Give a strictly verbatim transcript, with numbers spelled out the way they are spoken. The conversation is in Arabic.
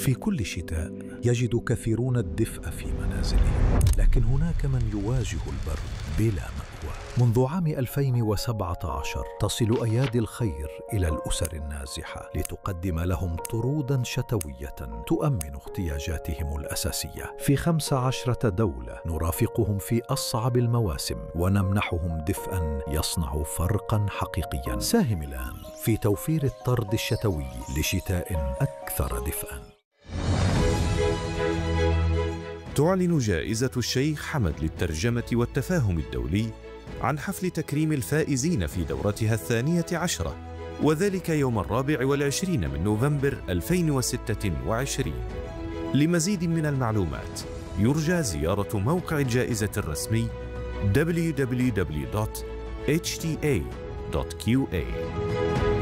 في كل شتاء يجد كثيرون الدفء في منازلهم، لكن هناك من يواجه البرد بلا مأوى. منذ عام ألفين وسبعة عشر تصل أيادي الخير إلى الأسر النازحة لتقدم لهم طرودا شتوية تؤمن احتياجاتهم الأساسية. في خمس عشرة دولة نرافقهم في أصعب المواسم ونمنحهم دفئا يصنع فرقا حقيقيا. ساهم الآن في توفير الطرد الشتوي لشتاء أكثر دفئا. تعلن جائزة الشيخ حمد للترجمة والتفاهم الدولي عن حفل تكريم الفائزين في دورتها الثانية عشرة، وذلك يوم الرابع والعشرين من نوفمبر ألفين وستة وعشرين. لمزيد من المعلومات يرجى زيارة موقع الجائزة الرسمي دبليو دبليو دبليو دوت إتش تي إيه دوت كيو إيه.